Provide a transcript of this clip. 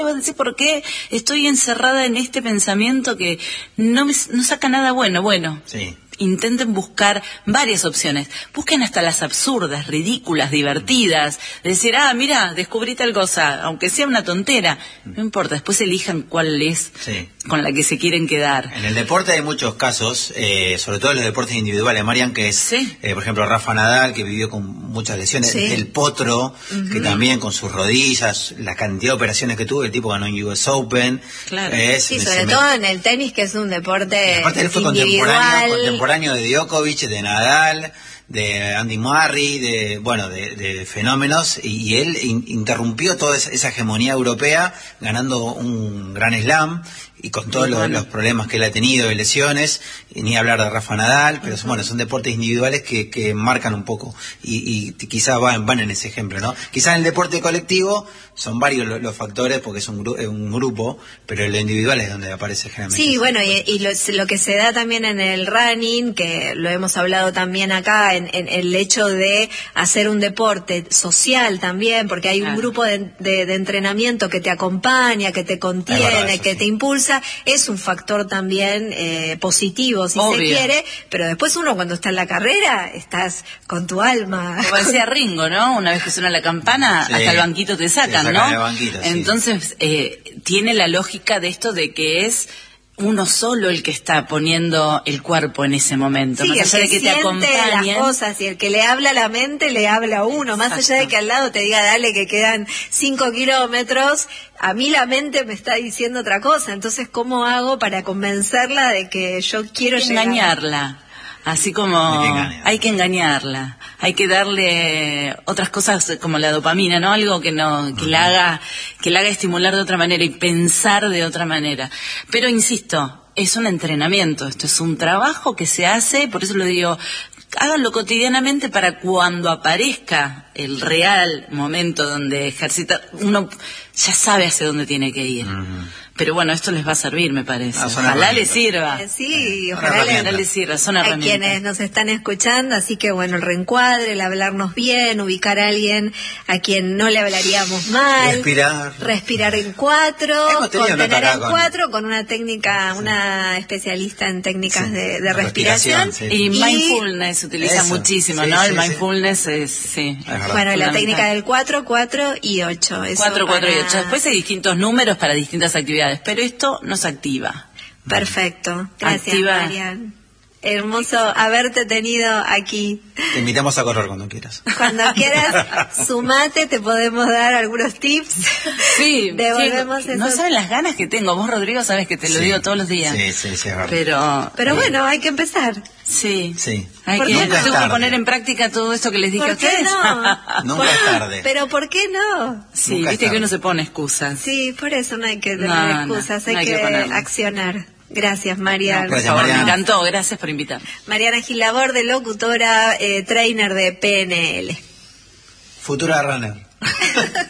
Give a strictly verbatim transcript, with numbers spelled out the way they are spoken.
Vas a decir por qué estoy encerrada en este pensamiento que no me no saca nada bueno. Bueno, sí. Intenten buscar varias opciones. Busquen hasta las absurdas, ridículas, divertidas. Decir, ah, mira, descubrí tal cosa, aunque sea una tontera. No importa, después elijan cuál es sí. con la que se quieren quedar. En el deporte hay muchos casos, eh, sobre todo en los deportes individuales, Marian, que es, sí. eh, por ejemplo, Rafa Nadal, que vivió con muchas lesiones. Sí. El Potro, uh-huh. que también con sus rodillas, la cantidad de operaciones que tuvo, el tipo ganó en U S Open. Claro. Eh, sí, sobre todo met... en el tenis, que es un deporte aparte él fue individual. Contemporáneo, contemporáneo de Djokovic, de Nadal, de Andy Murray, de bueno, de, de fenómenos, y, y él in, interrumpió toda esa, esa hegemonía europea ganando un gran slam y con todos los, los problemas que él ha tenido de lesiones, y ni hablar de Rafa Nadal, pero uh-huh. bueno, son deportes individuales que, que marcan un poco y, y quizás van, van en ese ejemplo, ¿no? Quizás en el deporte colectivo son varios los, los factores porque es un, gru- un grupo, pero en lo individual es donde aparece generalmente. Sí, bueno, y, y lo, lo que se da también en el running, que lo hemos hablado también acá, en, en el hecho de hacer un deporte social también, porque hay claro. un grupo de, de, de entrenamiento que te acompaña, que te contiene, verdad, eso, que sí. te impulsa, es un factor también eh, positivo, si Obvio. se quiere, pero después uno cuando está en la carrera, estás con tu alma. Como decía Ringo, ¿no? Una vez que suena la campana, sí. hasta el banquito te sacan, te ¿no? El banquito, Entonces, sí. eh, tiene la lógica de esto de que es uno solo el que está poniendo el cuerpo en ese momento, sí, más allá el que de que te acompañan las cosas, y el que le habla a la mente le habla a uno. Exacto. Más allá de que al lado te diga dale que quedan cinco kilómetros, a mí la mente me está diciendo otra cosa. Entonces, ¿cómo hago para convencerla de que yo quiero hay que llegar? Engañarla, así como hay que, hay que engañarla, hay que darle otras cosas como la dopamina, ¿no? Algo que no, que uh-huh. la haga, que la haga estimular de otra manera y pensar de otra manera. Pero insisto, es un entrenamiento, esto es un trabajo que se hace, por eso lo digo, háganlo cotidianamente para cuando aparezca el real momento donde ejercita, uno ya sabe hacia dónde tiene que ir. Uh-huh. Pero bueno, esto les va a servir, me parece. Ah, ojalá les sirva. Eh, sí, ojalá les, les sirva, son a herramientas. Quienes nos están escuchando, así que bueno, el reencuadre, el hablarnos bien, ubicar a alguien a quien no le hablaríamos mal. Respirar. Respirar en cuatro, contener en con... cuatro, con una técnica, sí. una especialista en técnicas sí. de, de respiración. respiración sí. Y mindfulness se utiliza Eso. muchísimo, sí, ¿no? Sí, el mindfulness sí. es, sí. Es bueno, la técnica del cuatro, cuatro y ocho. cuatro, cuatro y ocho. Después hay distintos números para distintas actividades, pero esto nos activa. Perfecto. Gracias, activa. Marian. Hermoso haberte tenido aquí. Te invitamos a correr cuando quieras. Cuando quieras, sumate, te podemos dar algunos tips. Sí, devolvemos sí, esos... no saben las ganas que tengo. Vos, Rodrigo, sabes que te lo sí, digo todos los días. Sí, sí, sí, es verdad. Pero, Pero bueno, hay que empezar. Sí, sí. Hay que, tengo que poner en práctica todo esto que les dije a ustedes. ¿Por qué no? Nunca es tarde. Pero ¿por qué no? Sí, Nunca viste que uno se pone excusas. Sí, por eso no hay que tener no, excusas, no, no hay, hay que, que accionar. Gracias, Mariana. No, gracias, Mariana. Me encantó, gracias por invitarme. Mariana Gil Laborde, locutora, eh, trainer de P N L. Futura runner.